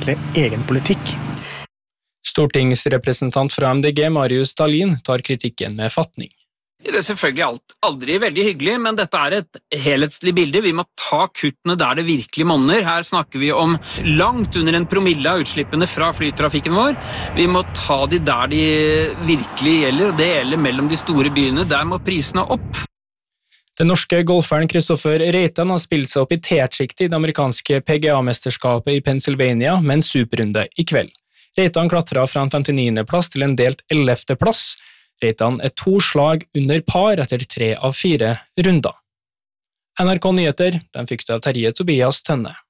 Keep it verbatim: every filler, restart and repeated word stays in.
utvikle egen politikk. Stortingsrepresentant fra M D G, Marius Dahlin, tar kritikken med fatning. Det er selvfølgelig alt, aldri veldig hyggelig, men dette er et helhetslig bilde. Vi må ta kuttene der det virkelig monner. Her snakker vi om langt under en promille av utslippene fra flytrafikken vår. Vi må ta de der de virkelig gjelder, og det gjelder mellom de store byene. Der må prisene opp. Den norske golferen Kristoffer Reitan har spilt seg opp i teatsjiktet i det amerikanske P G A-mesterskapet i Pennsylvania med en superrunde i kveld. Reitan klatret fra en femtiniende plass til en delt ellevte plass. Reitan er to slag under par etter tre av fire runder. N R K Nyheter, den fikk du av Terje Tobias Tønne.